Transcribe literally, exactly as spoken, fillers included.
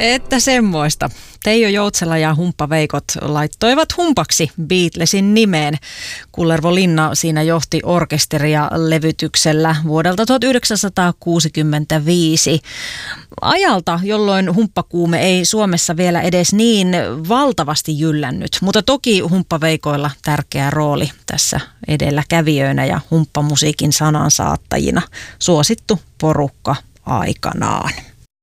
Että semmoista. Teijo Joutsela ja Humppaveikot laittoivat humpaksi Beatlesin nimeen. Kullervo Linna siinä johti orkesteria levytyksellä vuodelta tuhatyhdeksänsataakuusikymmentäviisi. Ajalta, jolloin humppakuume ei Suomessa vielä edes niin valtavasti jyllännyt, mutta toki Humppaveikoilla tärkeä rooli tässä edelläkävijöinä ja humppamusiikin sanansaattajina. Suosittu porukka aikanaan.